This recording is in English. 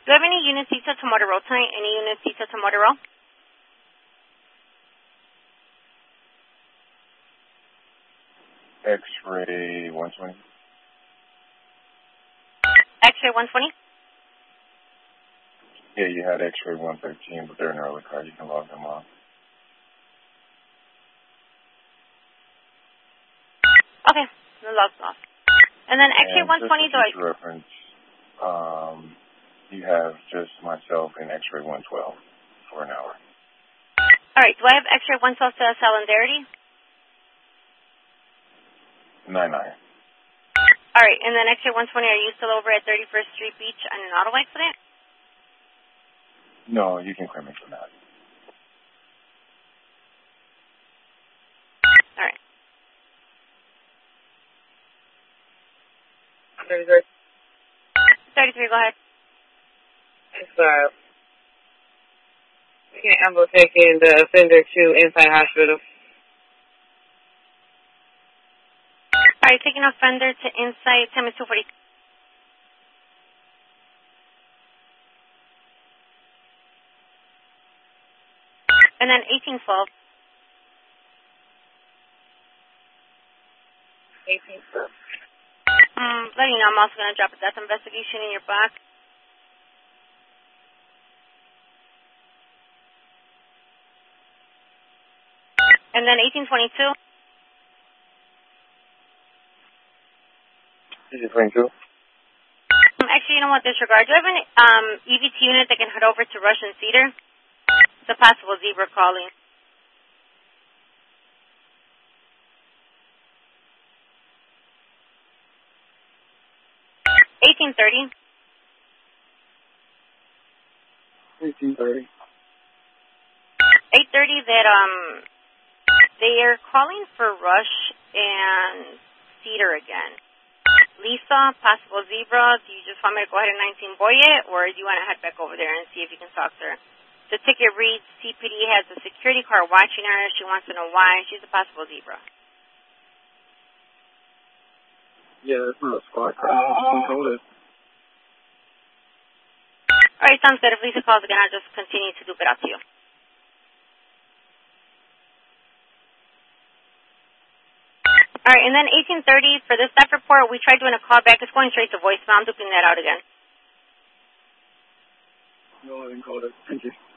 Do you have any units detailed to Motor Road tonight? Any units detailed to Motor Road? X-ray 120. X-ray 120? Yeah, you had X-ray 113, but they're in early car. You can log them off. Okay, the log's off. And then X-ray 120, do I... reference, you have just myself and X-ray 112 for an hour. All right, do I have X-ray 112 to Salindarity? 99. All right, and then X-ray 120, are you still over at 31st Street Beach on an auto accident? No, you can clear me for that. All right. 33. 33, go ahead. It's Ambo taking the offender to Inside Hospital. All right, taking offender to Insight, time is 2:40. And then 1812. 1812. Letting you know, I'm also going to drop a death investigation in your box. And then 1822. 1822? Actually, you know what, disregard. Do you have an EVT unit that can head over to Rush and Cedar? It's a possible zebra calling. $18.30. 1830. 8:30. That they are calling for Rush and Cedar again. Lisa, possible zebra. Do you just want me to go ahead and 19 boy it, or do you want to head back over there and see if you can talk to her? The ticket reads, CPD has a security car watching her. She wants to know why. She's a possible zebra. Yeah, it's not a squad car. It's encoded. All right, sounds good. If Lisa calls again, I'll just continue to dupe it out to you. All right, and then 1830 for this staff report, we tried doing a callback. It's going straight to voicemail. I'm duping that out again. No, I didn't call it. Thank you.